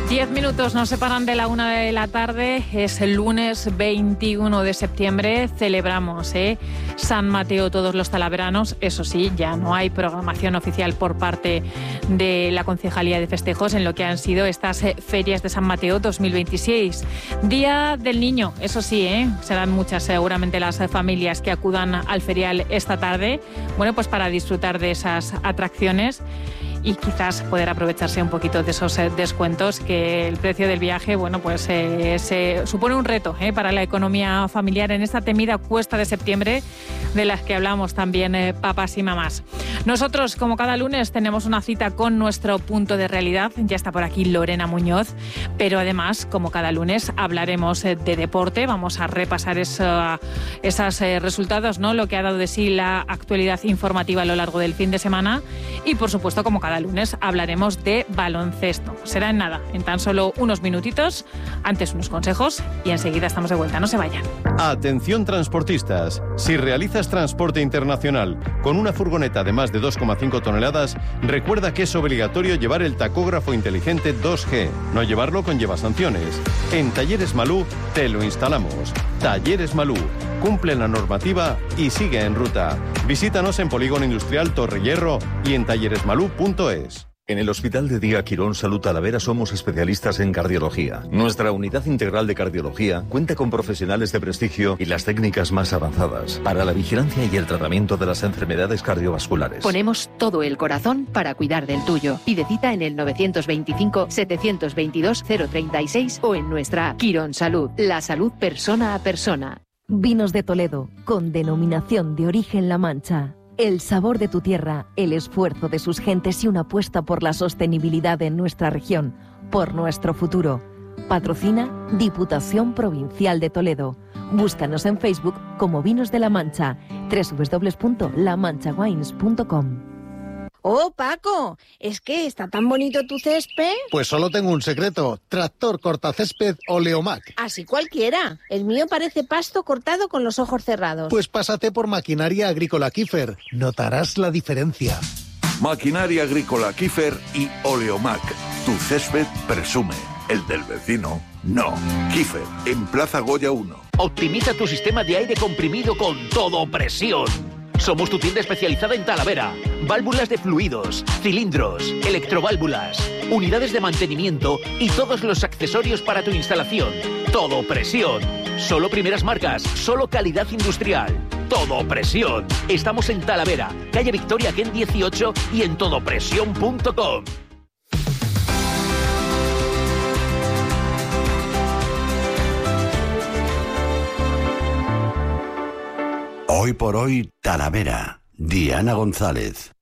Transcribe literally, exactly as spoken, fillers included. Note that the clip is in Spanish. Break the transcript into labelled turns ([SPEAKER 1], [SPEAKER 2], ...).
[SPEAKER 1] Diez minutos nos separan de la una de la tarde. Es el lunes veintiuno de septiembre. Celebramos ¿eh? San Mateo todos los talaveranos. Eso sí, ya no hay programación oficial por parte de la Concejalía de Festejos en lo que han sido estas eh, ferias de San Mateo dos mil veintiséis. Día del Niño, eso sí, ¿eh? serán muchas seguramente las familias que acudan al ferial esta tarde. Bueno, pues para disfrutar de esas atracciones y quizás poder aprovecharse un poquito de esos eh, descuentos, que el precio del viaje, bueno, pues eh, se supone un reto eh, para la economía familiar en esta temida cuesta de septiembre de las que hablamos también eh, papás y mamás. Nosotros, como cada lunes, tenemos una cita con nuestro punto de realidad. Ya está por aquí Lorena Muñoz, pero además, como cada lunes, hablaremos eh, de deporte. Vamos a repasar esa, esos eh, resultados, ¿no? Lo que ha dado de sí la actualidad informativa a lo largo del fin de semana. Y, por supuesto, como cada lunes hablaremos de baloncesto. Será en nada, en tan solo unos minutitos, antes unos consejos y enseguida estamos de vuelta. No se vayan.
[SPEAKER 2] Atención transportistas, si realizas transporte internacional con una furgoneta de más de dos coma cinco toneladas, recuerda que es obligatorio llevar el tacógrafo inteligente dos G. No llevarlo conlleva sanciones. En Talleres Malú te lo instalamos. Talleres Malú, cumple la normativa y sigue en ruta. Visítanos en Polígono Industrial Torre Hierro y en talleresmalú punto es.
[SPEAKER 3] En el Hospital de Día Quirón Salud Talavera somos especialistas en cardiología. Nuestra unidad integral de cardiología cuenta con profesionales de prestigio y las técnicas más avanzadas para la vigilancia y el tratamiento de las enfermedades cardiovasculares.
[SPEAKER 4] Ponemos todo el corazón para cuidar del tuyo. Pide cita en el nueve dos cinco, siete dos dos, cero tres seis o en nuestra app. Quirón Salud, la salud persona a persona.
[SPEAKER 5] Vinos de Toledo, con denominación de origen La Mancha. El sabor de tu tierra, el esfuerzo de sus gentes y una apuesta por la sostenibilidad en nuestra región, por nuestro futuro. Patrocina Diputación Provincial de Toledo. Búscanos en Facebook como Vinos de La Mancha, doble u doble u doble u punto la mancha wines punto com.
[SPEAKER 6] Oh, Paco, ¿es que está tan bonito tu césped?
[SPEAKER 7] Pues solo tengo un secreto, tractor cortacésped Oleomac.
[SPEAKER 6] Así cualquiera, el mío parece pasto cortado con los ojos cerrados.
[SPEAKER 7] Pues pásate por Maquinaria Agrícola Kiefer, notarás la diferencia.
[SPEAKER 8] Maquinaria Agrícola Kiefer y Oleomac, tu césped presume, el del vecino no. Kiefer, en Plaza Goya uno.
[SPEAKER 9] Optimiza tu sistema de aire comprimido con Todo Presión. Somos tu tienda especializada en Talavera. Válvulas de fluidos, cilindros, electroválvulas, unidades de mantenimiento y todos los accesorios para tu instalación. Todo Presión. Solo primeras marcas, solo calidad industrial. Todo Presión. Estamos en Talavera, calle Victoria Ken dieciocho y en todo presión punto com.
[SPEAKER 10] Hoy por hoy, Talavera. Diana González.